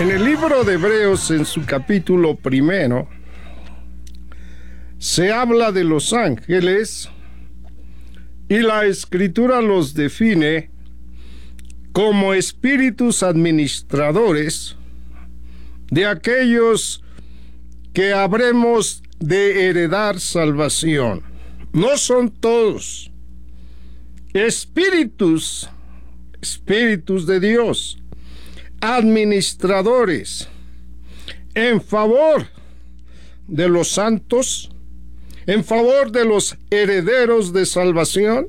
En el libro de Hebreos, en su capítulo 1, se habla de los ángeles y la Escritura los define como espíritus administradores de aquellos que habremos de heredar salvación. No son todos espíritus de Dios, administradores en favor de los santos, en favor de los herederos de salvación.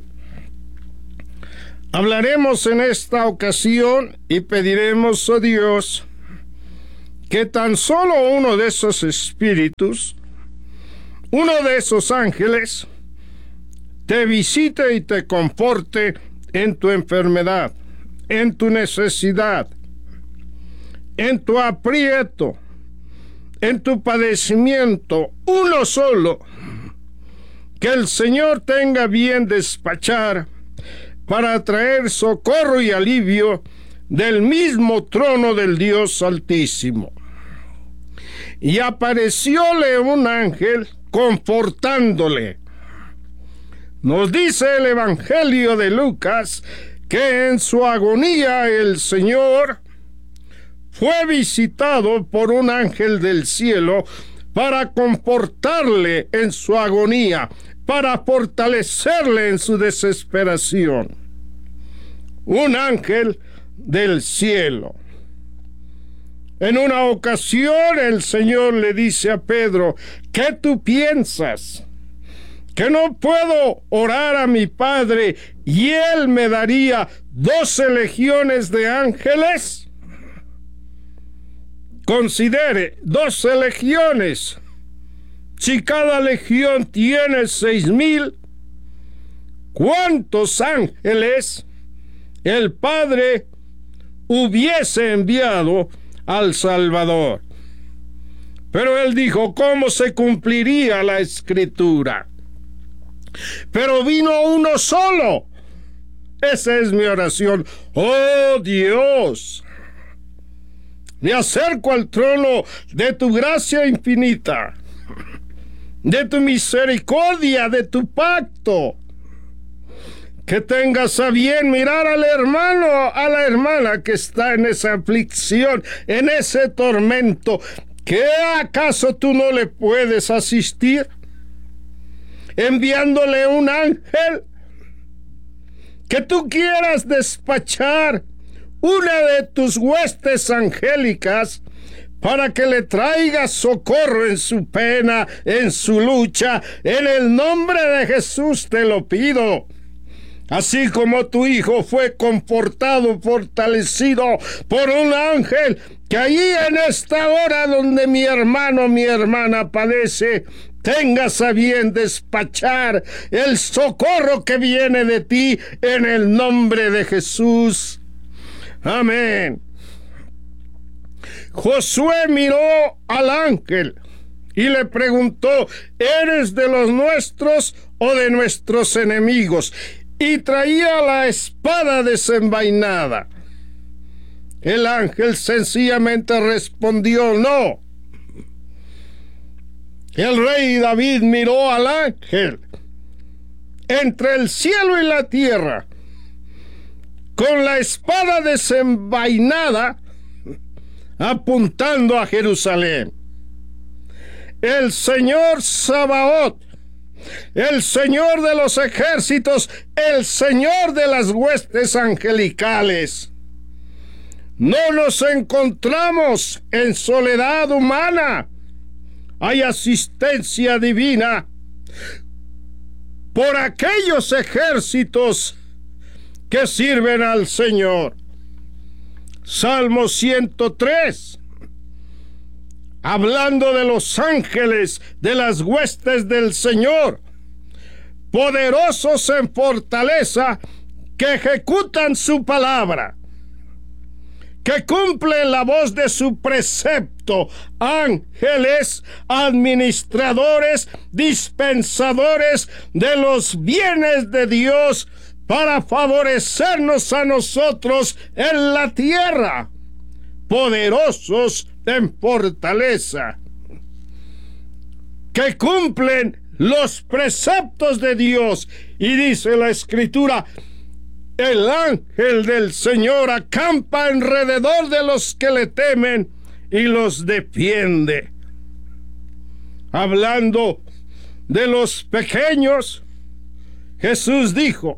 Hablaremos en esta ocasión y pediremos a Dios que tan solo uno de esos espíritus, uno de esos ángeles, te visite y te conforte en tu enfermedad, en tu necesidad, en tu aprieto, en tu padecimiento, uno solo, que el Señor tenga bien despachar para traer socorro y alivio del mismo trono del Dios Altísimo. Y aparecióle un ángel confortándole. Nos dice el Evangelio de Lucas que en su agonía el Señor fue visitado por un ángel del cielo para confortarle en su agonía, para fortalecerle en su desesperación. Un ángel del cielo. En una ocasión el Señor le dice a Pedro: ¿qué tú piensas? ¿Que no puedo orar a mi Padre y Él me daría 12 legiones de ángeles? Considere, 12 legiones. Si cada legión tiene 6,000, ¿cuántos ángeles el Padre hubiese enviado al Salvador? Pero él dijo: ¿cómo se cumpliría la Escritura? Pero vino uno solo. Esa es mi oración. Oh Dios, me acerco al trono de tu gracia infinita, de tu misericordia, de tu pacto. Que tengas a bien mirar al hermano, a la hermana que está en esa aflicción, en ese tormento. ¿Qué acaso tú no le puedes asistir enviándole un ángel? Que tú quieras despachar una de tus huestes angélicas para que le traiga socorro en su pena, en su lucha. En el nombre de Jesús te lo pido. Así como tu hijo fue confortado, fortalecido por un ángel, que allí en esta hora donde mi hermano, mi hermana padece, tengas a bien despachar el socorro que viene de ti en el nombre de Jesús. Amén. Josué miró al ángel y le preguntó: ¿eres de los nuestros o de nuestros enemigos? Y traía la espada desenvainada. El ángel sencillamente respondió: no. El rey David miró al ángel entre el cielo y la tierra, con la espada desenvainada, apuntando a Jerusalén. El Señor Sabaoth, el Señor de los ejércitos, el Señor de las huestes angelicales. No nos encontramos en soledad humana. Hay asistencia divina por aquellos ejércitos que sirven al Señor. Salmo 103, hablando de los ángeles de las huestes del Señor, poderosos en fortaleza, que ejecutan su palabra, que cumplen la voz de su precepto. Ángeles, administradores, dispensadores de los bienes de Dios, para favorecernos a nosotros en la tierra. poderosos en fortaleza, que cumplen los preceptos de Dios. Y dice la Escritura: el ángel del Señor acampa alrededor de los que le temen y los defiende. Hablando de los pequeños, Jesús dijo: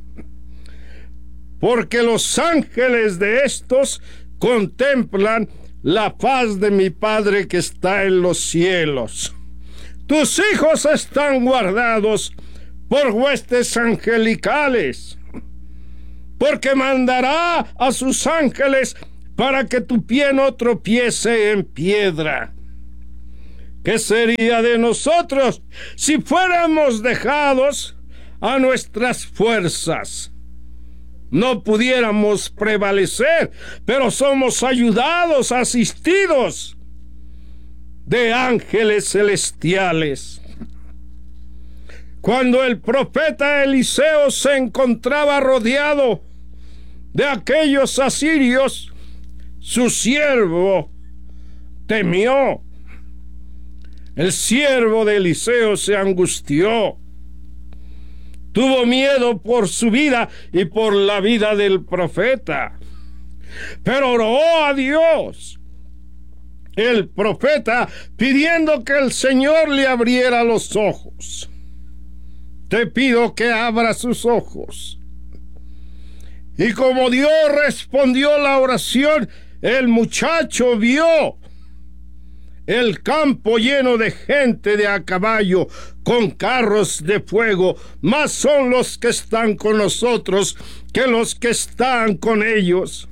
porque los ángeles de estos contemplan la faz de mi Padre que está en los cielos. Tus hijos están guardados por huestes angelicales, porque mandará a sus ángeles para que tu pie no tropiece en piedra. ¿Qué sería de nosotros si fuéramos dejados a nuestras fuerzas? No pudiéramos prevalecer, pero somos ayudados, asistidos de ángeles celestiales. Cuando el profeta Eliseo se encontraba rodeado de aquellos asirios, su siervo temió. El siervo de Eliseo se angustió. Tuvo miedo por su vida y por la vida del profeta. Pero oró a Dios, el profeta, pidiendo que el Señor le abriera los ojos. Te pido que abra sus ojos. Y como Dios respondió la oración, el muchacho vio el campo lleno de gente de a caballo, con carros de fuego. Más son los que están con nosotros que los que están con ellos.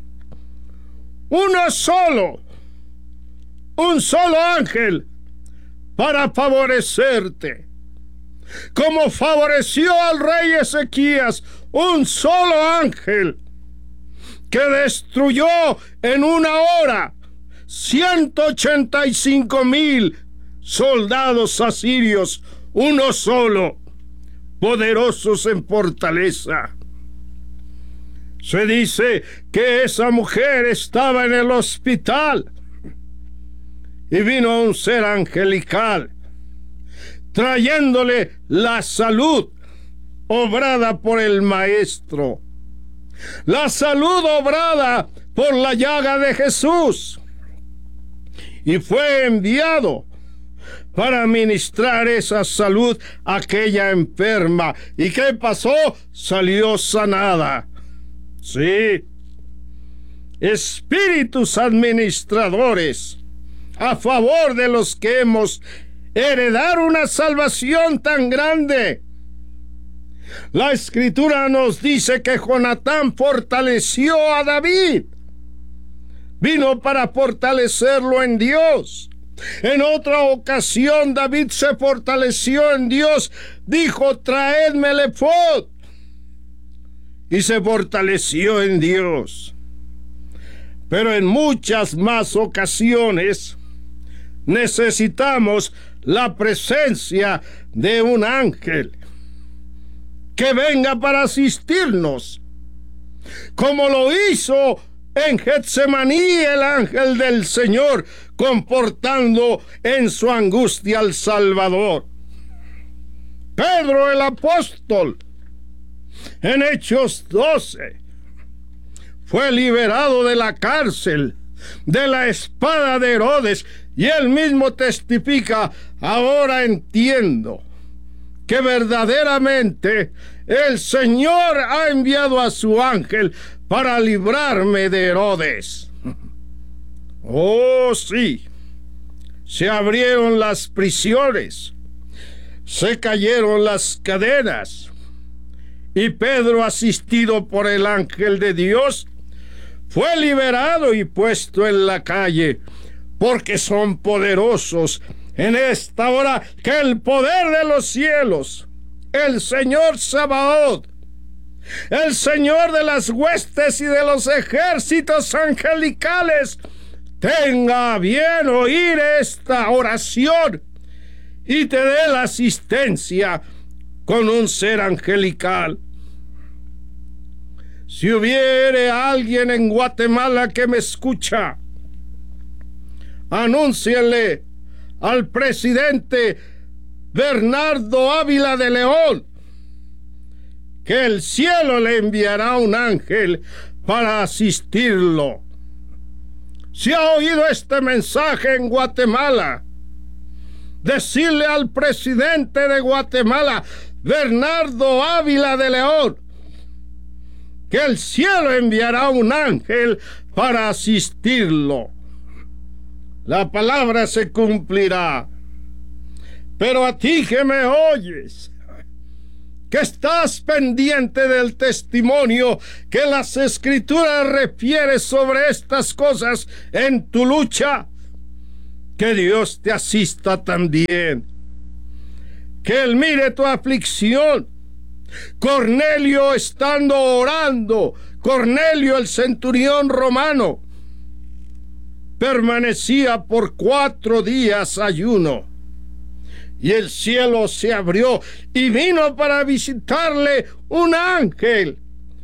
Uno solo, un solo ángel para favorecerte, como favoreció al rey Ezequías, un solo ángel que destruyó en una hora 185,000 soldados asirios, uno solo, poderosos en fortaleza. Se dice que esa mujer estaba en el hospital y vino un ser angelical trayéndole la salud obrada por el Maestro, la salud obrada por la llaga de Jesús, y fue enviado para ministrar esa salud a aquella enferma. ¿Y qué pasó? Salió sanada. Sí, espíritus administradores a favor de los que hemos heredado una salvación tan grande. La Escritura nos dice que Jonatán fortaleció a David. Vino para fortalecerlo en Dios. En otra ocasión David se fortaleció en Dios. Dijo: traedme el efod. Y se fortaleció en Dios. Pero en muchas más ocasiones necesitamos la presencia de un ángel que venga para asistirnos, como lo hizo en Getsemaní el ángel del Señor, confortando en su angustia al Salvador. Pedro el apóstol, en Hechos 12, fue liberado de la cárcel, de la espada de Herodes, y él mismo testifica: ahora entiendo que verdaderamente el Señor ha enviado a su ángel para librarme de Herodes. Oh, sí, se abrieron las prisiones, se cayeron las cadenas, y Pedro, asistido por el ángel de Dios, fue liberado y puesto en la calle, porque son poderosos en esta hora que el poder de los cielos, el Señor Sabaoth, el Señor de las huestes y de los ejércitos angelicales, tenga bien oír esta oración y te dé la asistencia con un ser angelical. Si hubiere alguien en Guatemala que me escucha Anúnciale al presidente Bernardo Ávila de León que el cielo le enviará un ángel para asistirlo. Si ha oído este mensaje en Guatemala, decirle al presidente de Guatemala, Bernardo Ávila de León, que el cielo enviará un ángel para asistirlo. La palabra se cumplirá. Pero a ti que me oyes, que estás pendiente del testimonio que las Escrituras refieren sobre estas cosas en tu lucha, que Dios te asista también. Que Él mire tu aflicción. Cornelio estando orando, Cornelio el centurión romano, permanecía por 4 días ayuno. Y el cielo se abrió y vino para visitarle un ángel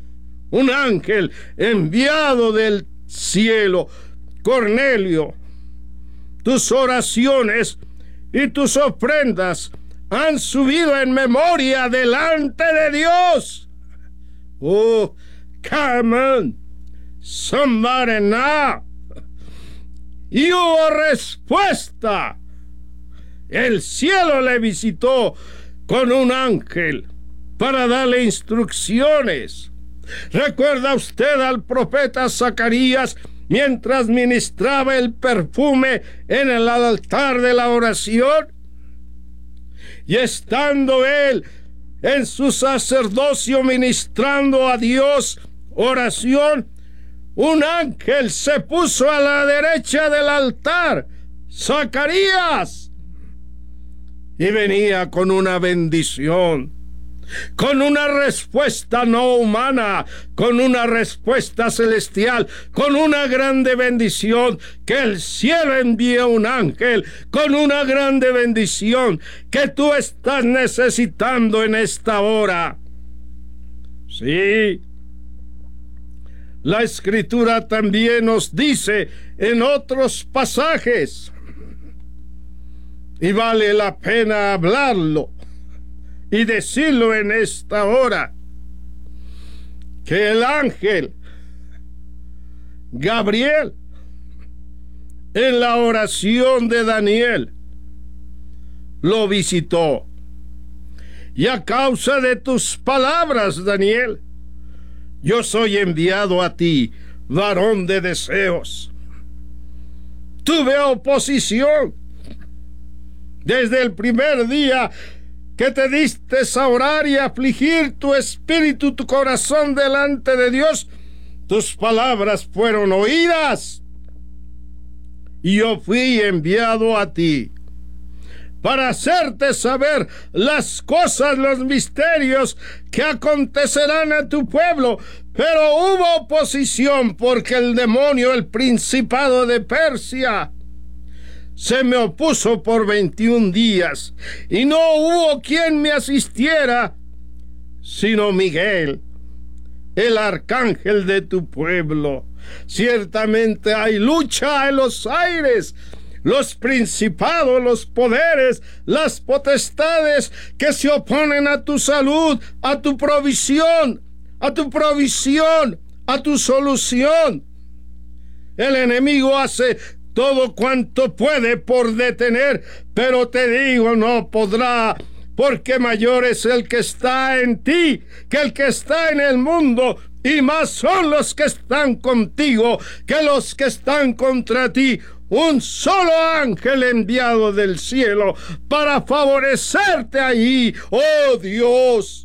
enviado del cielo. Cornelio, tus oraciones y tus ofrendas han subido en memoria delante de Dios. Oh, come on, somebody now. Y hubo respuesta. El cielo le visitó con un ángel para darle instrucciones. ¿Recuerda usted al profeta Zacarías mientras ministraba el perfume en el altar de la oración? Y estando él en su sacerdocio ministrando a Dios oración, un ángel se puso a la derecha del altar, Zacarías, y venía con una bendición, con una respuesta no humana, con una respuesta celestial, con una grande bendición, que el cielo envía un ángel con una grande bendición que tú estás necesitando en esta hora. Sí, la Escritura también nos dice en otros pasajes, y vale la pena hablarlo y decirlo en esta hora, que el ángel Gabriel, en la oración de Daniel, lo visitó. Y a causa de tus palabras, Daniel, yo soy enviado a ti, varón de deseos. Tuve oposición desde el primer día que te diste a orar y a afligir tu espíritu, tu corazón delante de Dios. Tus palabras fueron oídas y yo fui enviado a ti para hacerte saber las cosas, los misterios que acontecerán a tu pueblo. Pero hubo oposición porque el demonio, el principado de Persia, se me opuso por 21 días y no hubo quien me asistiera sino Miguel, el arcángel de tu pueblo. Ciertamente hay lucha en los aires. Los principados, los poderes, las potestades que se oponen a tu salud, a tu provisión, a tu solución. El enemigo hace todo cuanto puede por detener, pero te digo, no podrá, porque mayor es el que está en ti que el que está en el mundo, y más son los que están contigo que los que están contra ti. Un solo ángel enviado del cielo para favorecerte allí. ¡Oh Dios!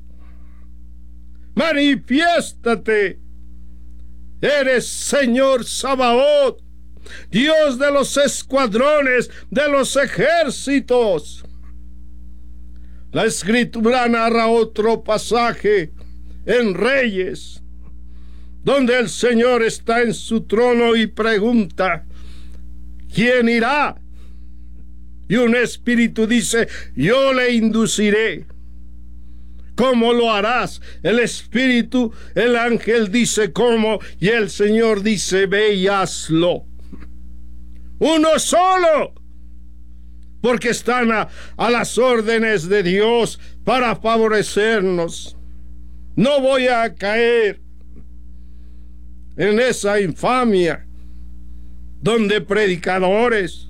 Manifiéstate. Eres Señor Sabaoth, Dios de los escuadrones, de los ejércitos. La Escritura narra otro pasaje en Reyes, donde el Señor está en su trono y pregunta: ¿quién irá? Y un espíritu dice: yo le induciré. ¿Cómo lo harás? El espíritu, el ángel dice cómo, y el Señor dice: ve y hazlo. uno solo, porque están a las órdenes de Dios para favorecernos. No voy a caer en esa infamia donde predicadores,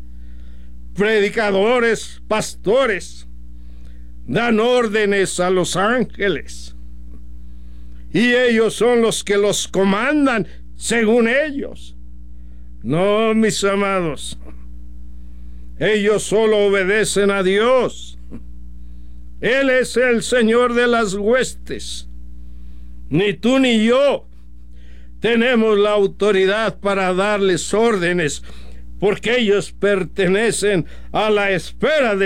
pastores, dan órdenes a los ángeles y ellos son los que los comandan según ellos. No, mis amados, ellos solo obedecen a Dios. Él es el Señor de las huestes. Ni tú ni yo tenemos la autoridad para darles órdenes, porque ellos pertenecen a la esfera de